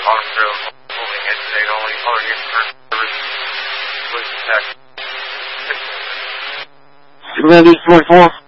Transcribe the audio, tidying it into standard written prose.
Armstrong moving interstate only, already in first service, police attack. 294.